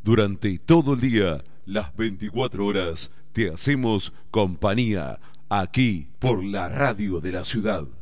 Durante todo el día, las 24 horas, te hacemos compañía aquí por la radio de la ciudad.